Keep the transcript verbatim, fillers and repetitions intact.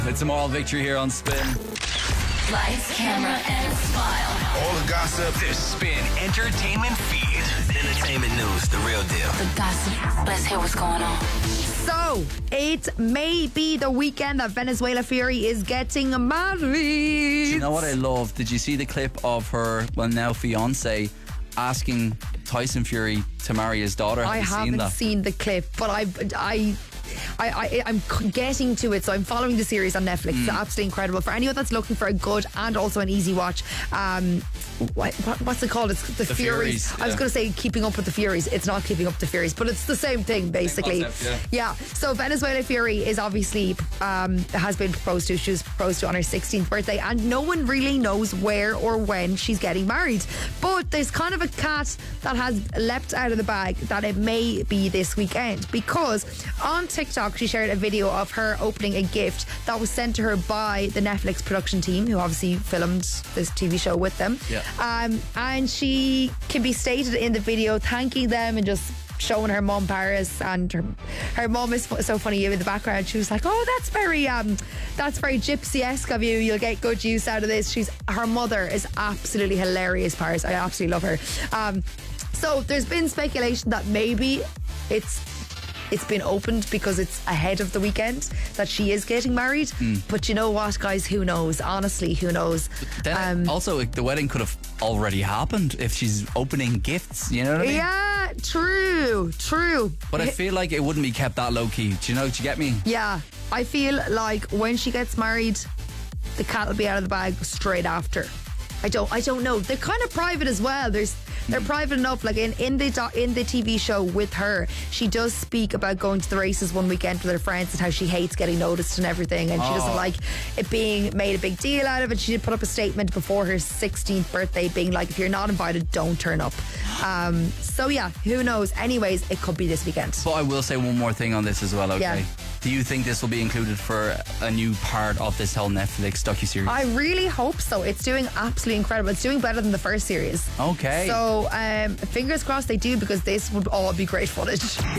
It's a moral victory here on Spin. Lights, camera, and smile. All the gossip. The Spin Entertainment Feed. Entertainment news, the real deal. The gossip. Let's hear what's going on. So, it may be the weekend that Venezuela Fury is getting married. Do you know what I love? Did you see the clip of her, well now fiance, asking Tyson Fury to marry his daughter? Have I you haven't seen that? seen the clip, but I, I, I, I, I'm getting to it. So I'm following the series on Netflix. Mm. It's absolutely incredible. For anyone that's looking for a good and also an easy watch, um, what, what, what's it called? It's the, The Furies. Furies, I was yeah. going to say Keeping Up with the Furies. It's not Keeping Up with the Furies, but it's the same thing basically. concept, yeah. So Venezuela Fury is obviously um, has been proposed to. She was proposed to on her sixteenth birthday, and no one really knows where or when she's getting married. But there's kind of a cat that has leapt out of the bag that it may be this weekend, because on TikTok she shared a video of her opening a gift that was sent to her by the Netflix production team, who obviously filmed this T V show with them. Yeah. Um, and she can be stated in the video thanking them and just showing her mum Paris, and her her mum is so funny in the background. She was like, "Oh, that's very um, that's very gypsy-esque of you. You'll get good use out of this." She's her mother is absolutely hilarious, Paris. I absolutely love her. Um, so there's been speculation that maybe it's. It's been opened because it's ahead of the weekend that she is getting married. Mm. But you know what, guys? Who knows? Honestly, who knows? Then Um, also, like, the wedding could have already happened if she's opening gifts. You know what I mean? Yeah, true, true. But I feel like it wouldn't be kept that low key. Do you know? Do you get me? Yeah, I feel like when she gets married, the cat will be out of the bag straight after. I don't, I don't know. They're kind of private as well. There's, they're private enough. Like in in the doc, in the T V show with her, she does speak about going to the races one weekend with her friends and how she hates getting noticed and everything, and she doesn't Oh. like it being made a big deal out of it. She did put up a statement before her sixteenth birthday, being like, "If you're not invited, don't turn up." Um, so yeah, who knows? Anyways, it could be this weekend. But I will say one more thing on this as well, okay? Yeah. Do you think this will be included for a new part of this whole Netflix docuseries? I really hope so. It's doing absolutely incredible. It's doing better than the first series. Okay. So um, fingers crossed they do, because this would all be great footage.